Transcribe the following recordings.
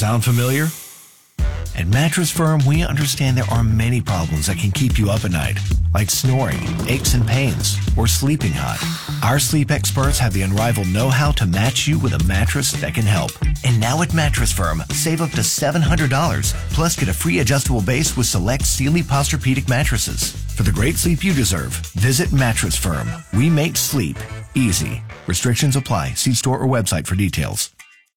Sound familiar? At Mattress Firm, we understand there are many problems that can keep you up at night, like snoring, aches and pains, or sleeping hot. Our sleep experts have the unrivaled know-how to match you with a mattress that can help. And now at Mattress Firm, save up to $700, plus get a free adjustable base with select Sealy Posturepedic mattresses. For the great sleep you deserve, visit Mattress Firm. We make sleep easy. Restrictions apply. See store or website for details.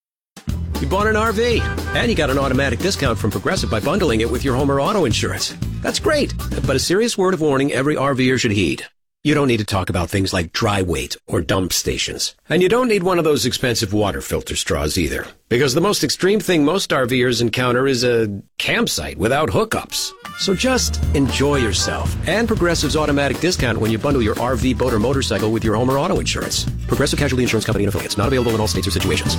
You bought an RV, and you got an automatic discount from Progressive by bundling it with your home or auto insurance. That's great, but a serious word of warning every RVer should heed. You don't need to talk about things like dry weight or dump stations. And you don't need one of those expensive water filter straws either, because the most extreme thing most RVers encounter is a campsite without hookups. So just enjoy yourself and Progressive's automatic discount when you bundle your RV, boat, or motorcycle with your home or auto insurance. Progressive Casualty Insurance Company and affiliates. Not available in all states or situations.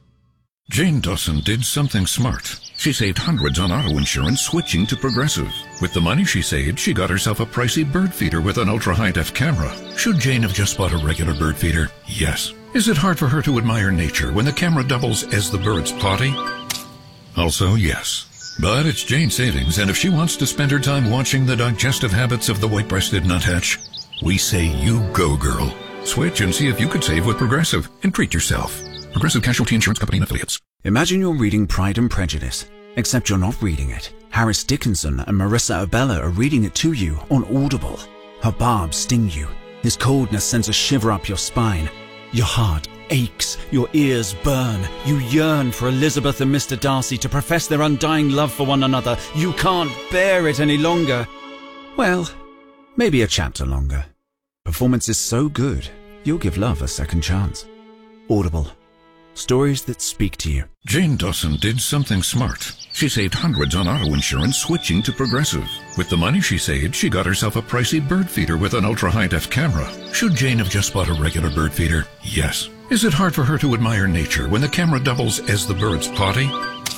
Jane Dawson did something smart. She saved hundreds on auto insurance switching to Progressive. With the money she saved, she got herself a pricey bird feeder with an ultra-high-def camera. Should Jane have just bought a regular bird feeder? Yes. Is it hard for her to admire nature when the camera doubles as the bird's potty? Also, yes. But it's Jane's savings, and if she wants to spend her time watching the digestive habits of the white-breasted nuthatch, we say you go, girl. Switch and see if you could save with Progressive and treat yourself. Progressive Casualty Insurance Company and affiliates. Imagine you're reading Pride and Prejudice, except you're not reading it. Harris Dickinson and Marissa Abella are reading it to you on Audible. Her barbs sting you. His coldness sends a shiver up your spine. Your heart aches. Your ears burn. You yearn for Elizabeth and Mr. Darcy to profess their undying love for one another. You can't bear it any longer. Well, maybe a chapter longer. Performance is so good, you'll give love a second chance. Audible. Stories that speak to you. Jane Dawson did something smart. She saved hundreds on auto insurance switching to Progressive. With the money she saved, she got herself a pricey bird feeder with an ultra-high-def camera. Should Jane have just bought a regular bird feeder? Yes. Is it hard for her to admire nature when the camera doubles as the bird's potty?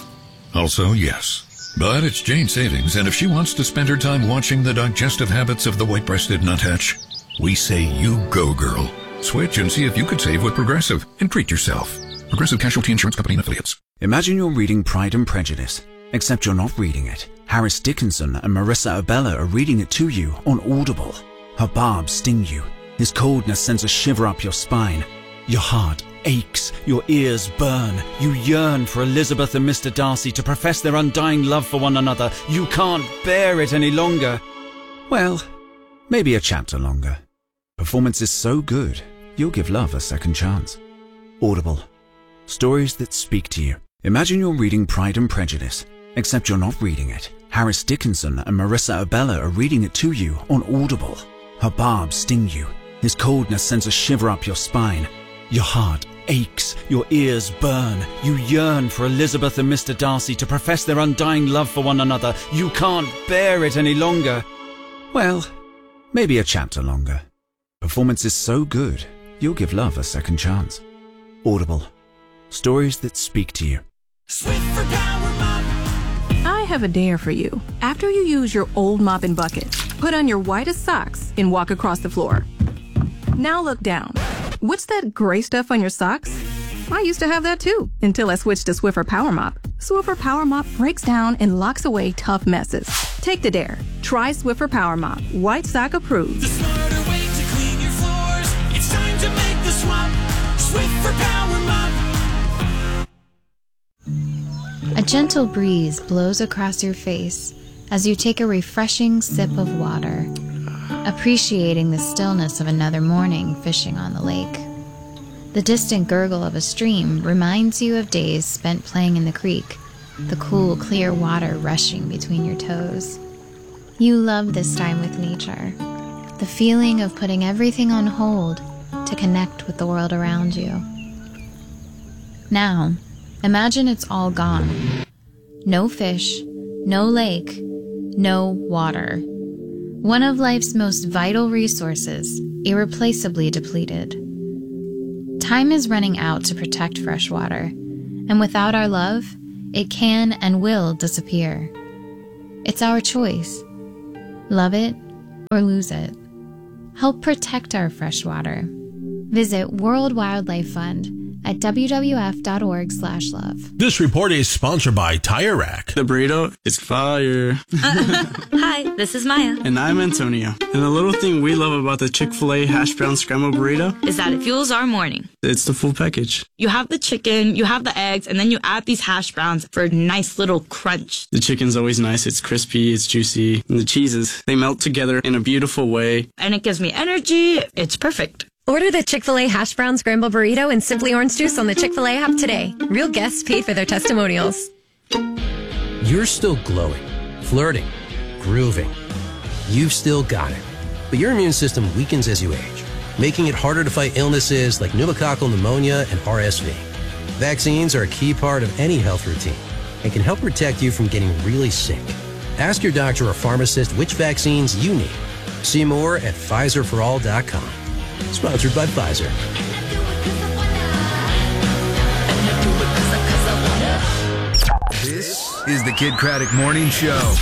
Also, yes. But it's Jane's savings, and if she wants to spend her time watching the digestive habits of the white-breasted nuthatch, we say you go, girl. Switch and see if you could save with Progressive and treat yourself. Progressive Casualty Insurance Company and affiliates. Imagine you're reading Pride and Prejudice, except you're not reading it. Harris Dickinson and Marissa Abella are reading it to you on Audible. Her barbs sting you. His coldness sends a shiver up your spine. Your heart aches. Your ears burn. You yearn for Elizabeth and Mr. Darcy to profess their undying love for one another. You can't bear it any longer. Well, maybe a chapter longer. Performance is so good, you'll give love a second chance. Audible. Stories that speak to you. Imagine you're reading Pride and Prejudice, except you're not reading it. Harris Dickinson and Marissa Abella are reading it to you on Audible. Her barbs sting you. His coldness sends a shiver up your spine. Your heart aches. Your ears burn. You yearn for Elizabeth and Mr. Darcy to profess their undying love for one another. You can't bear it any longer. Well, maybe a chapter longer. Performance is so good, you'll give love a second chance. Audible. Stories that speak to you. Swiffer Power Mop. I have a dare for you. After you use your old mop and bucket, put on your whitest socks and walk across the floor. Now look down. What's that gray stuff on your socks? I used to have that too, until I switched to Swiffer Power Mop. Swiffer Power Mop breaks down and locks away tough messes. Take the dare. Try Swiffer Power Mop. White sock approved. The smarter way to clean your floors. It's time to make the swap. Swiffer Power Mop. A gentle breeze blows across your face as you take a refreshing sip of water, appreciating the stillness of another morning fishing on the lake. The distant gurgle of a stream reminds you of days spent playing in the creek, the cool, clear water rushing between your toes. You love this time with nature, the feeling of putting everything on hold to connect with the world around you. Now, imagine it's all gone. No fish, no lake, no water. One of life's most vital resources, irreplaceably depleted. Time is running out to protect fresh water, and without our love, it can and will disappear. It's our choice. Love it or lose it. Help protect our fresh water. Visit World Wildlife Fund at wwf.org/love. This report is sponsored by Tire Rack. The burrito is fire. Hi, this is Maya. And I'm Antonio. And the little thing we love about the Chick-fil-A hash brown scrambled burrito is that it fuels our morning. It's the full package. You have the chicken, you have the eggs, and then you add these hash browns for a nice little crunch. The chicken's always nice. It's crispy, it's juicy. And the cheeses, they melt together in a beautiful way. And it gives me energy. It's perfect. Order the Chick-fil-A Hash Brown Scramble Burrito and Simply Orange Juice on the Chick-fil-A app today. Real guests paid for their testimonials. You're still glowing, flirting, grooving. You've still got it. But your immune system weakens as you age, making it harder to fight illnesses like pneumococcal pneumonia and RSV. Vaccines are a key part of any health routine and can help protect you from getting really sick. Ask your doctor or pharmacist which vaccines you need. See more at PfizerForAll.com. Sponsored by Pfizer. This is the Kid Craddock Morning Show.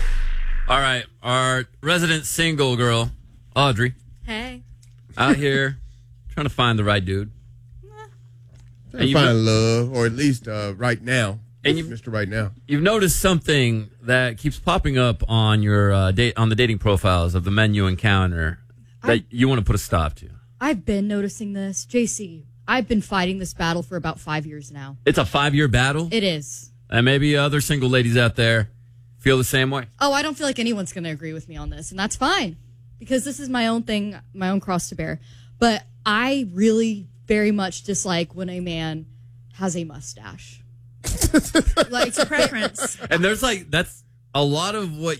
All right, our resident single girl, Audrey. Hey. Out here trying to find the right dude. Trying to find love, or at least right now. And Mr. Right Now. You've noticed something that keeps popping up on your on the dating profiles of the men you encounter that you want to put a stop to. I've been noticing this. JC, I've been fighting this battle for about 5 years now. It's a 5-year battle? It is. And maybe other single ladies out there feel the same way. Oh, I don't feel like anyone's going to agree with me on this, and that's fine. Because this is my own thing, my own cross to bear. But I really very much dislike when a man has a mustache. Like, it's a preference. And there's that's a lot of what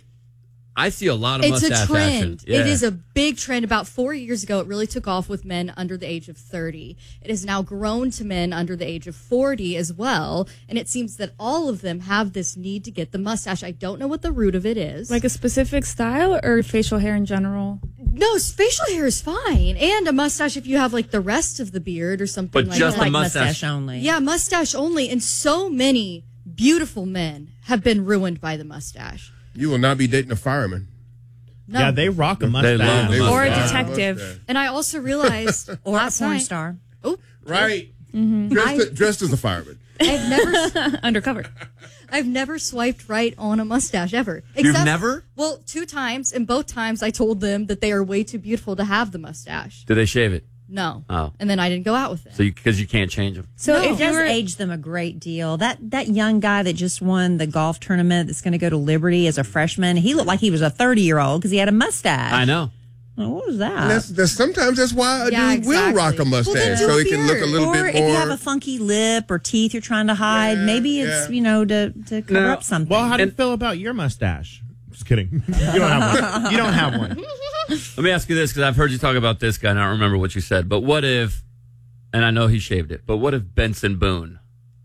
I see, a lot of mustache It's a trend. action. Yeah. It is a big trend. About 4 years ago, it really took off with men under the age of 30. It has now grown to men under the age of 40 as well. And it seems that all of them have this need to get the mustache. I don't know what the root of it is. Like a specific style or facial hair in general? No, facial hair is fine. And a mustache if you have the rest of the beard or something but like just that. a mustache only. Yeah, mustache only. And so many beautiful men have been ruined by the mustache. You will not be dating a fireman. No. Yeah, they rock a mustache. They love a Or a mustache. detective. And I also realized Or last a porn night, star. Oh, Right. Mm-hmm. Dressed as a fireman. I've never Undercover. I've never swiped right on a mustache ever. You've never? Well, 2 times, and both times I told them that they are way too beautiful to have the mustache. Do they shave it? No. Oh. And then I didn't go out with them. So because you can't change them. So No. if you were age them a great deal. That young guy that just won the golf tournament that's going to go to Liberty as a freshman, he looked like he was a 30-year-old because he had a mustache. I know. Well, what was that? And sometimes that's why a Yeah, dude will exactly. rock a mustache, Well, then do so a he can look a beard. little or bit more. if you have a funky lip or teeth you're trying to hide, maybe it's, to cover up something. Well, how do you feel about your mustache? Just kidding. You don't have one. You don't have one. Let me ask you this, because I've heard you talk about this guy, and I don't remember what you said. But what if, and I know he shaved it, but what if Benson Boone?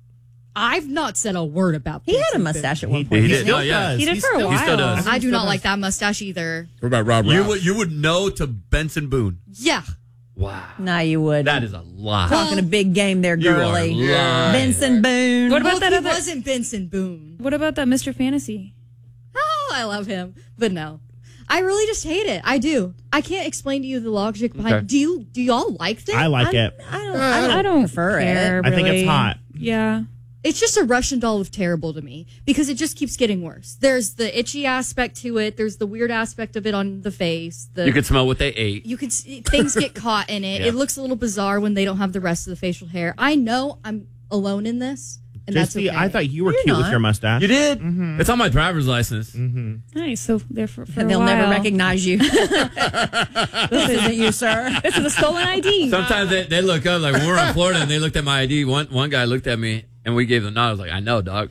I've not said a word about he had a mustache at one point. He did. still Oh, yeah. does. He did He for a still- while. He still does. I do not like that mustache either. What about Rob Ross? You would know to Benson Boone. Yeah. Wow. No, you would. That is a lie. Talking a big game there, You are girly. lying. Benson Boone. What Well, about that he other? wasn't Benson Boone. What about that Mr. Fantasy? Oh, I love him. But no. I really just hate it. I do. I can't explain to you the logic behind Okay. Do y'all like this? I like it. I don't prefer care, it. I think it's really. hot. Yeah. It's just a Russian doll of terrible to me because it just keeps getting worse. There's the itchy aspect to it. There's the weird aspect of it on the face. You could smell what they ate. You could see, things get caught in it. Yeah. It looks a little bizarre when they don't have the rest of the facial hair. I know I'm alone in this, and that's JC, okay. I thought you were You're cute with not. your mustache. You did? Mm-hmm. It's on my driver's license. Nice. So they're for a They'll never while. recognize you. This isn't you, sir. This is a stolen ID. Sometimes they look up, like when we're in Florida and they looked at my ID. One guy looked at me and we gave the nod. I was like, I know, dog.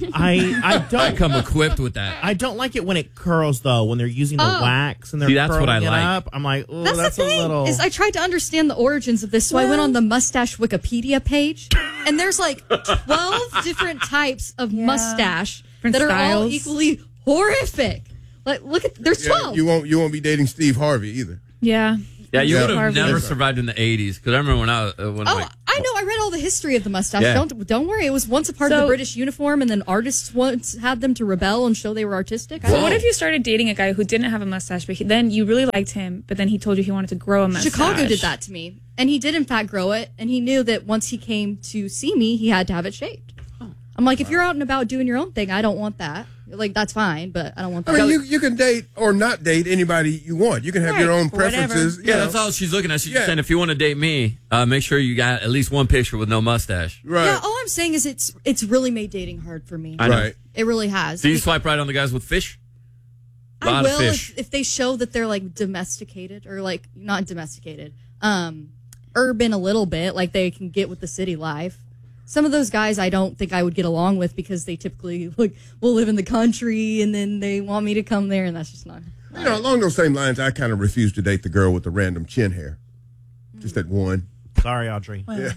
I don't I come equipped with that. I don't like it when it curls though. When they're using the wax and they're See, that's what curling I it like. up, I'm like, oh, That's that's the a thing. little. Is I tried to understand the origins of this, so I went on the mustache Wikipedia page, and there's like 12 different types of mustache Different that are all styles. equally horrific. Like, look at there's 12. You won't be dating Steve Harvey either. Yeah. Yeah, you Yeah. would have Harvey. never survived in the 80s. Because I remember when I Oh, like, I I know. I read all the history of the mustache. Yeah. Don't worry. It was once a part of the British uniform, and then artists once had them to rebel and show they were artistic. So what if you started dating a guy who didn't have a mustache, but then you really liked him, but then he told you he wanted to grow a mustache? Chicago did that to me, and he did in fact grow it, and he knew that once he came to see me, he had to have it shaved. I'm like, if you're out and about doing your own thing, I don't want that. Like, that's fine, but I don't want that. I mean, you can date or not date anybody you want. You can have your own preferences. Yeah, that's all she's looking at. She's saying, if you want to date me, make sure you got at least one picture with no mustache. Right. Yeah, all I'm saying is it's really made dating hard for me. I know. Right. It really has. Do you swipe right on the guys with fish? A I lot will of fish. if they show that they're like domesticated or like not domesticated, urban a little bit, like they can get with the city life. Some of those guys I don't think I would get along with because they typically will live in the country and then they want me to come there, and that's just not. Along those same lines, I kind of refuse to date the girl with the random chin hair. Just that one. Sorry, Audrey. Yeah.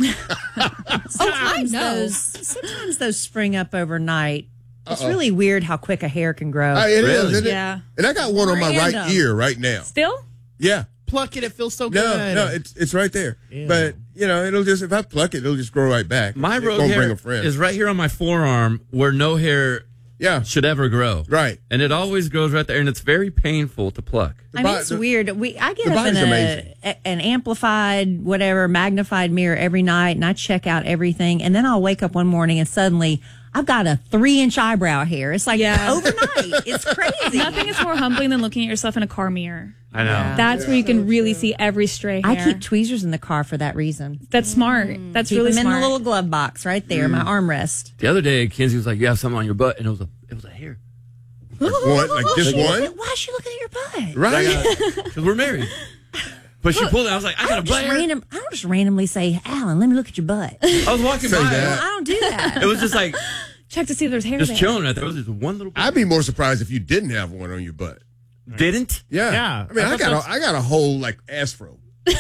Sometimes those spring up overnight. It's really weird how quick a hair can grow. It is, isn't it? Yeah. And I got one on my right Random. ear right now. Still? Yeah. Pluck it. It feels so good. No, it's right there. Ew. But, it'll just, if I pluck it, it'll just grow right back. My It road won't hair bring a friend. is right here on my forearm where no hair should ever grow. Right. And it always grows right there, and it's very painful to pluck. I mean, it's weird. I get the up in body's amazing. an amplified, magnified mirror every night, and I check out everything. And then I'll wake up one morning and suddenly I've got a 3-inch eyebrow hair. It's like overnight. It's crazy. Nothing is more humbling than looking at yourself in a car mirror. I know. That's where you can really see every stray hair. I keep tweezers in the car for that reason. That's smart. That's Keep really them smart. in the little glove box right there, my armrest. The other day, Kinsey was like, "You have something on your butt," and it was a hair. Like this one? Why is she looking at your butt? Right. Because we're married. But she pulled it. I was like, I got a butt hair. I don't just randomly say, Alan, let me look at your butt. I was walking by. I don't do that. It was just like check to see if there's hair just there. chilling right there. It was just one little. I'd be more surprised if you didn't have one on your butt. Didn't? Yeah. Yeah. I mean, I got a whole ass fro.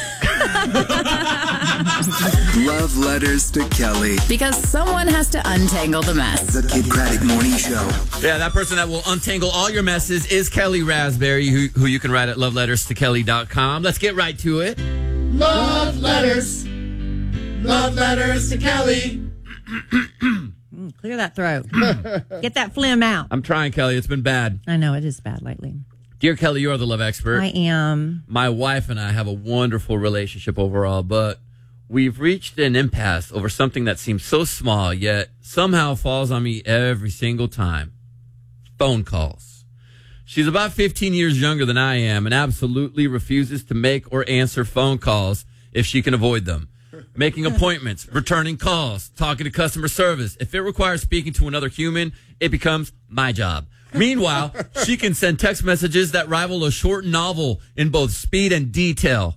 Love letters to Kelly. Because someone has to untangle the mess. The Kid Craddock Morning Show. Yeah, that person that will untangle all your messes is Kelly Raspberry, who you can write at loveletterstokelly.com. Let's get right to it. Love letters to Kelly. Clear that throat. Get that phlegm out. I'm trying, Kelly. It's been bad. I know, it is bad lately. Dear Kelly, you are the love expert. I am. My wife and I have a wonderful relationship overall, but we've reached an impasse over something that seems so small, yet somehow falls on me every single time. Phone calls. She's about 15 years younger than I am and absolutely refuses to make or answer phone calls if she can avoid them. Making appointments, returning calls, talking to customer service. If it requires speaking to another human, it becomes my job. Meanwhile, she can send text messages that rival a short novel in both speed and detail.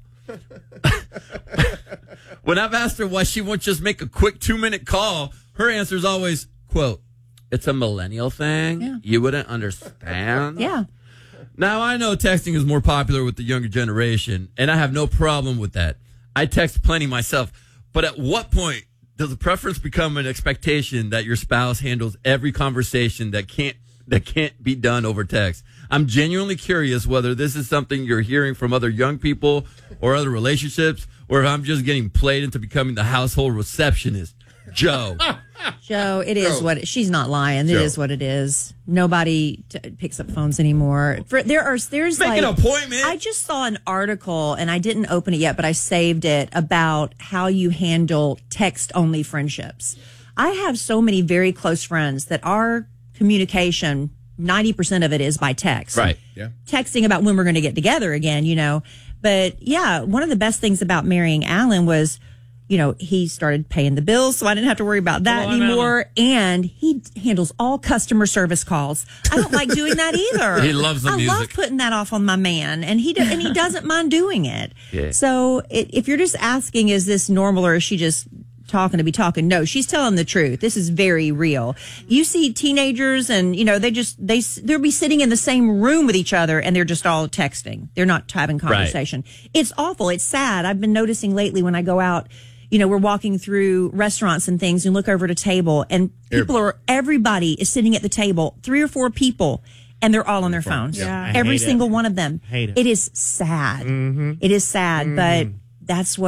When I've asked her why she won't just make a quick 2-minute call, her answer is always, quote, "It's a millennial thing. Yeah. You wouldn't understand." Yeah. Now, I know texting is more popular with the younger generation, and I have no problem with that. I text plenty myself. But at what point does the preference become an expectation that your spouse handles every conversation that can't be done over text? I'm genuinely curious whether this is something you're hearing from other young people or other relationships, or if I'm just getting played into becoming the household receptionist. Joe. Joe, it is what she's not lying. It is what it is. Nobody picks up phones anymore. There's Make an appointment. I just saw an article and I didn't open it yet, but I saved it about how you handle text-only friendships. I have so many very close friends that our communication, 90% of it is by text. Right. Yeah. Texting about when we're going to get together again, But yeah, one of the best things about marrying Alan was, he started paying the bills, so I didn't have to worry about that anymore. And he handles all customer service calls. I don't like doing that either. He loves the music. I love putting that off on my man, and he doesn't mind doing it. Yeah. So if you're just asking, is this normal or is she just talking to be talking? No, she's telling the truth. This is very real. You see teenagers and, they'll be sitting in the same room with each other and they're just all texting. They're not having conversation. Right. It's awful. It's sad. I've been noticing lately when I go out, we're walking through restaurants and things and look over at a table and everybody is sitting at the table, 3 or 4 people, and they're all on their phones. Yeah. Every single one of them. Hate it. It is sad. Mm-hmm. It is sad, but that's what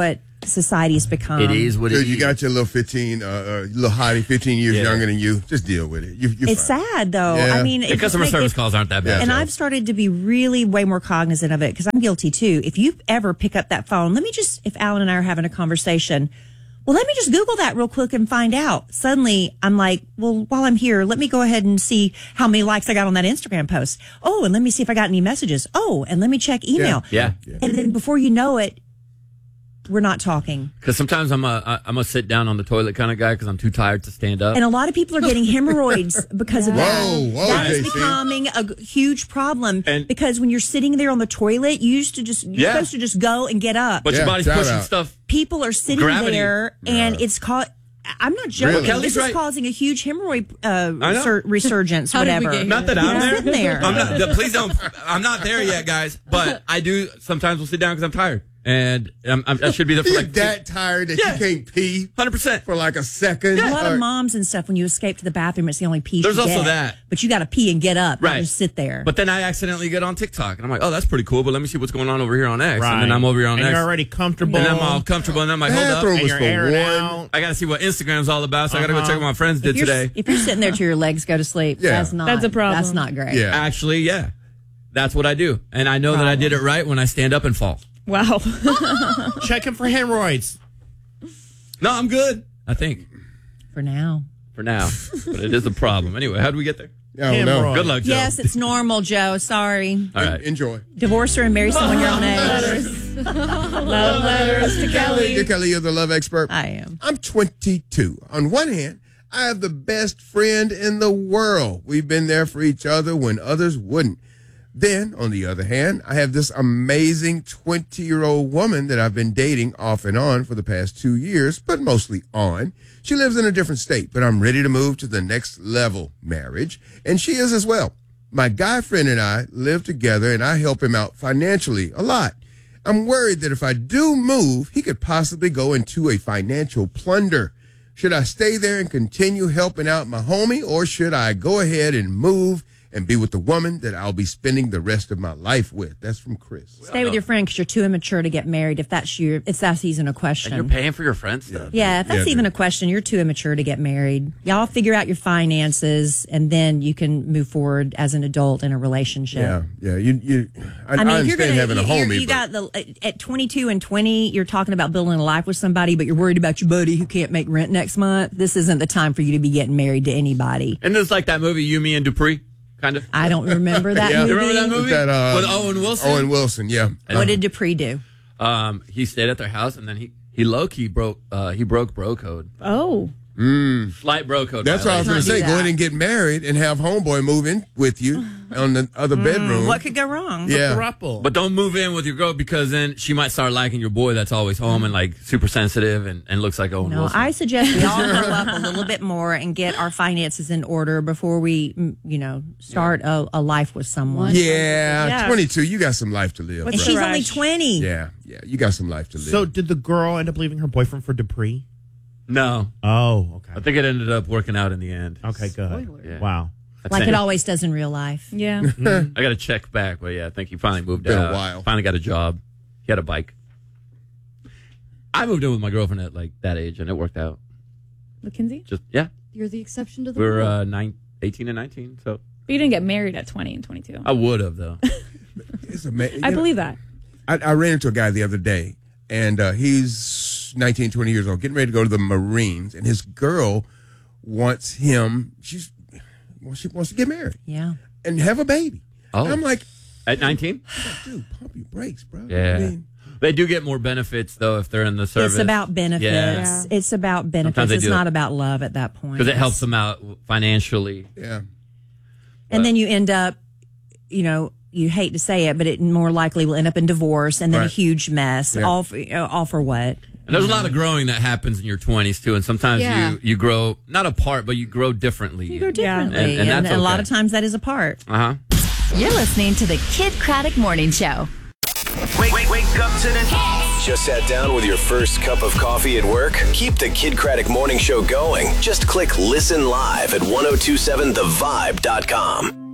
society has become. It is what it is. You got your little hottie, 15 years younger than you. Just deal with it. You're it's fine. sad though. Yeah. I mean, the customer service calls aren't that bad. And I've started to be really way more cognizant of it because I'm guilty too. If you ever pick up that phone, if Alan and I are having a conversation, well, let me just Google that real quick and find out. Suddenly, I'm like, well, while I'm here, let me go ahead and see how many likes I got on that Instagram post. Oh, and let me see if I got any messages. Oh, and let me check email. Yeah. And then before you know it, we're not talking. Because sometimes I'm a sit down on the toilet kind of guy because I'm too tired to stand up. And a lot of people are getting hemorrhoids because of that. Whoa, that is JC. becoming a huge problem because when you're sitting there on the toilet, you're supposed to just go and get up. But your body's pushing stuff. People are sitting there, and it's called. I'm not joking. Really? This is causing a huge hemorrhoid resurgence. How did we whatever. get here? Not that I'm there. Sitting there. I'm not, please don't. I'm not there yet, guys. But I do sometimes will sit down because I'm tired. And I should be there for You're like that tired that you can't pee 100% for like a second. A lot of moms and stuff, when you escape to the bathroom, it's the only pee There's you also get. that. But you got to pee and get up, not Right. just sit there. But then I accidentally get on TikTok, and I'm like, oh, that's pretty cool, but let me see what's going on over here on X. Right. And then I'm over here on and X. you're already comfortable. And I'm all comfortable, and I'm like, hold up. Bathroom And was you're for airing one. out. I got to see what Instagram's all about, so I got to go check what my friends did if you're, today. If you're sitting there till your legs go to sleep, Yeah. That's a problem. That's not great. Yeah. Actually, yeah. That's what I do. And I know that I did it right when I stand up and fall. Wow. Checking for hemorrhoids. No, I'm good. I think. For now. But it is a problem. Anyway, how do we get there? I don't know. Good luck, Joe. Yes, it's normal, Joe. Sorry. All right. Enjoy. Divorce her and marry someone your own age. Love letters to Kelly. You're Kelly, you're the love expert. I am. I'm 22. On one hand, I have the best friend in the world. We've been there for each other when others wouldn't. Then, on the other hand, I have this amazing 20-year-old woman that I've been dating off and on for the past 2 years, but mostly on. She lives in a different state, but I'm ready to move to the next level marriage, and she is as well. My guy friend and I live together, and I help him out financially a lot. I'm worried that if I do move, he could possibly go into a financial plunder. Should I stay there and continue helping out my homie, or should I go ahead and move and be with the woman that I'll be spending the rest of my life with? That's from Chris. Stay with your friend because you're too immature to get married. If that's even a question. And you're paying for your friends stuff. Yeah, if that's even a question, you're too immature to get married. Y'all figure out your finances, and then you can move forward as an adult in a relationship. Yeah. I if understand you're gonna, having a homie. you got at 22 and 20, you're talking about building a life with somebody, but you're worried about your buddy who can't make rent next month. This isn't the time for you to be getting married to anybody. And it's like that movie, You, Me, and Dupree, kind of. I don't remember that movie. You remember that movie? With Owen Wilson? Owen Wilson, yeah. What did Dupree do? He stayed at their house, and then he low-key broke bro code. Oh. Slight bro code. That's what I was going to say. that. Go ahead and get married and have homeboy move in with you on the other bedroom. What could go wrong? Yeah. But don't move in with your girl because then she might start liking your boy that's always home and like super sensitive and looks like Owen No, Wilson. I suggest we all grow up a little bit more and get our finances in order before we, start a life with someone. Yeah, 22. You got some life to live. And bro. she's only 20. Yeah. You got some life to live. So did the girl end up leaving her boyfriend for Dupree? No. Oh, okay. I think it ended up working out in the end. Okay, good. Yeah. Wow. Like it always does in real life. Yeah. I got to check back, but yeah, I think he finally moved Been out. a while. Finally got a job. He had a bike. I moved in with my girlfriend at like that age, and it worked out. Mackenzie? Yeah. You're the exception to the We rule. were 18 and 19, so. But you didn't get married at 20 and 22. I would have, though. It's amazing. I believe that. I ran into a guy the other day, and he's 19, 20 years old, getting ready to go to the Marines, and his girl wants him. She wants to get married. Yeah. And have a baby. Oh. And I'm like, At 19? dude, pump your brakes, bro. Yeah. I mean, They do get more benefits, though, if they're in the service. It's about benefits. Yeah. It's about benefits. Sometimes they It's do not it. about love at that point. Because it helps them out financially. yeah. And then you end up, you hate to say it, but it more likely will end up in divorce and then a Right. huge mess. Yeah. All for what? And there's a lot of growing that happens in your 20s, too. And sometimes you grow, not apart, but you grow differently. You go differently. And that's a lot okay. of times that is a part. Uh-huh. You're listening to the Kid Craddock Morning Show. Wake up to the Just sat down with your first cup of coffee at work? Keep the Kid Craddock Morning Show going. Just click Listen Live at 1027thevibe.com.